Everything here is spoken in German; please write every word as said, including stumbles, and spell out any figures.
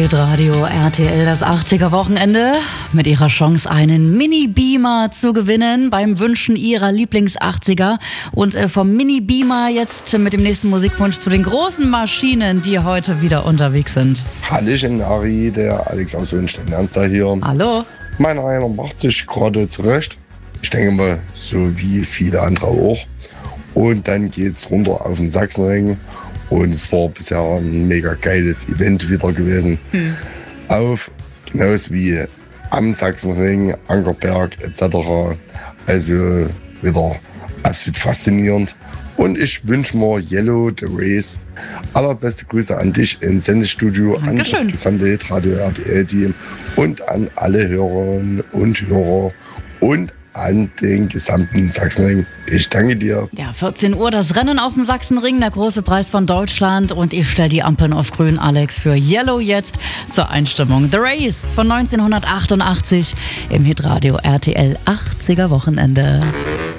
Hitradio R T L, das achtziger Wochenende mit ihrer Chance, einen Mini-Beamer zu gewinnen beim Wünschen ihrer Lieblings-achtziger. Und äh, vom Mini-Beamer jetzt mit dem nächsten Musikwunsch zu den großen Maschinen, die heute wieder unterwegs sind. Hallöchen, Ari, der Alex aus Hohenstein-Ernstthal hier. Hallo. Mein einer macht sich gerade zurecht. Ich denke mal, so wie viele andere auch. Und dann geht's runter auf den Sachsenring. Und es war bisher ein mega geiles Event wieder gewesen. Hm. Auf, genauso wie am Sachsenring, Ankerberg et cetera. Also wieder absolut faszinierend. Und ich wünsche mir Yellow, The Race, allerbeste Grüße an dich ins Sendestudio, an das gesamte Hitradio R T L-Team und an alle Hörerinnen und Hörer und an den gesamten Sachsenring. Ich danke dir. Ja, vierzehn Uhr das Rennen auf dem Sachsenring, der große Preis von Deutschland. Und ich stelle die Ampeln auf grün, Alex, für Yellow jetzt zur Einstimmung. The Race von neunzehnhundertachtundachtzig im Hitradio R T L achtziger Wochenende.